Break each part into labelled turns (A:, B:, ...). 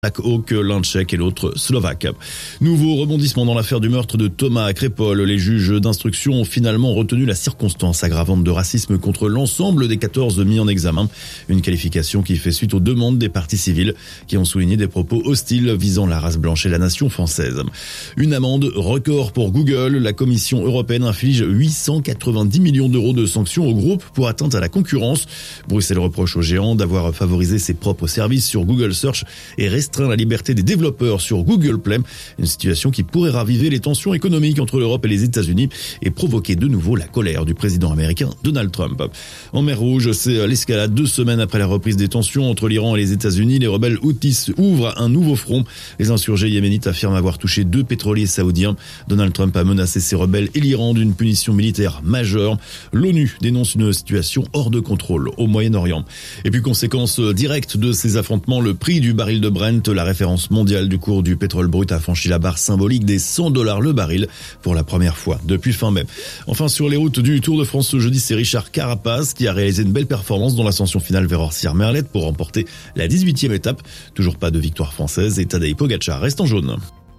A: Hawk, l'un tchèque et l'autre slovaque. Nouveau rebondissement dans l'affaire du meurtre de Thomas Krépol. Les juges d'instruction ont finalement retenu la circonstance aggravante de racisme contre l'ensemble des 14 mis en examen. Une qualification qui fait suite aux demandes des parties civiles qui ont souligné des propos hostiles visant la race blanche et la nation française. Une amende record pour Google. La Commission européenne inflige 890 millions d'euros de sanctions au groupe pour atteinte à la concurrence. Bruxelles reproche au géant d'avoir favorisé ses propres services sur Google Search et restreint la liberté des développeurs sur Google Play, une situation qui pourrait raviver les tensions économiques entre l'Europe et les États-Unis et provoquer de nouveau la colère du président américain Donald Trump. En mer Rouge, c'est l'escalade 2 semaines après la reprise des tensions entre l'Iran et les États-Unis. Les rebelles Houthis ouvrent un nouveau front. Les insurgés yéménites affirment avoir touché 2 pétroliers saoudiens. Donald Trump a menacé ses rebelles et l'Iran d'une punition militaire majeure. L'ONU dénonce une situation hors de contrôle au Moyen-Orient. Et puis conséquence directe de ces affrontements, le prix du baril de Brent, la référence mondiale du cours du pétrole brut, a franchi la barre symbolique des $100 le baril pour la première fois depuis fin mai. Enfin, sur les routes du Tour de France ce jeudi, c'est Richard Carapaz qui a réalisé une belle performance dans l'ascension finale vers Orsières-Merlette pour remporter la 18e étape. Toujours pas de victoire française et Tadej Pogačar reste en jaune.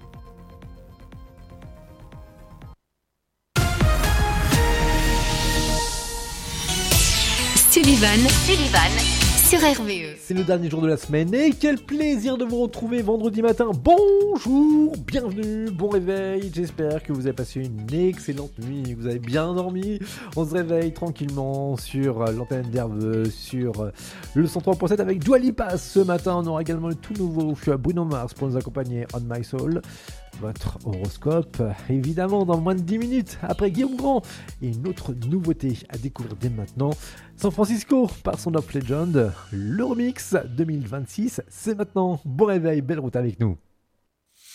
B: Sullivan sur RVE.
C: C'est le dernier jour de la semaine et quel plaisir de vous retrouver vendredi matin. Bonjour, bienvenue, bon réveil. J'espère que vous avez passé une excellente nuit, que vous avez bien dormi. On se réveille tranquillement sur l'antenne d'Herve, sur le 103.7 avec Dua Lipa. Ce matin, on aura également le tout nouveau Bruno Mars pour nous accompagner On My Soul. Votre horoscope, évidemment, dans moins de 10 minutes, après Guillaume Grand. Et une autre nouveauté à découvrir dès maintenant, San Francisco par Son of Legend, l'Euromix 2026, c'est maintenant. Bon réveil, belle route avec nous.